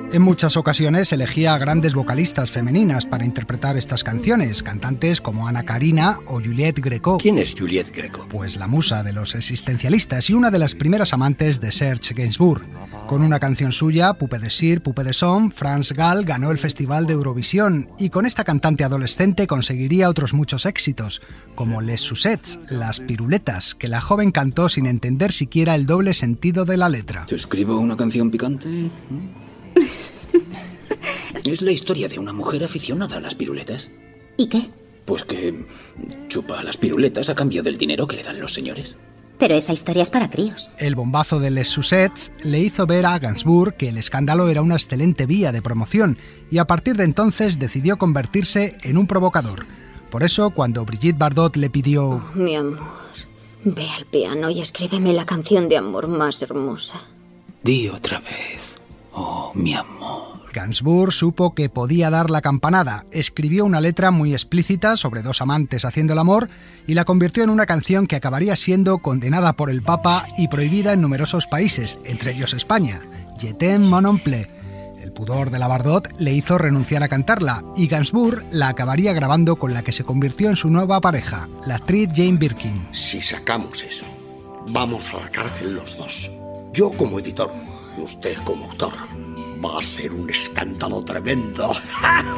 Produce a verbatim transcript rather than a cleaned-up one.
En muchas ocasiones elegía a grandes vocalistas femeninas para interpretar estas canciones, cantantes como Anna Karina o Juliette Gréco. ¿Quién es Juliette Gréco? Pues la musa de los existencialistas y una de las primeras amantes de Serge Gainsbourg. Con una canción suya, Poupée de cire, Poupée de son, France Gall ganó el Festival de Eurovisión y con esta cantante adolescente conseguiría otros muchos éxitos, como Les Sucettes, Las Piruletas, que la joven cantó sin entender siquiera el doble sentido de la letra. ¿Te escribo una canción picante? Es la historia de una mujer aficionada a las piruletas. ¿Y qué? Pues que chupa las piruletas a cambio del dinero que le dan los señores. Pero esa historia es para críos. El bombazo de Les Sucettes le hizo ver a Gainsbourg que el escándalo era una excelente vía de promoción y a partir de entonces decidió convertirse en un provocador. Por eso, cuando Brigitte Bardot le pidió... Oh, mi amor, ve al piano y escríbeme la canción de amor más hermosa. Di otra vez, oh, mi amor. Gainsbourg supo que podía dar la campanada, escribió una letra muy explícita sobre dos amantes haciendo el amor y la convirtió en una canción que acabaría siendo condenada por el Papa y prohibida en numerosos países, entre ellos España. Je t'aime mon oncle. El pudor de la Bardot le hizo renunciar a cantarla y Gainsbourg la acabaría grabando con la que se convirtió en su nueva pareja, la actriz Jane Birkin. Si sacamos eso, vamos a la cárcel los dos. Yo como editor y usted como autor. Va a ser un escándalo tremendo.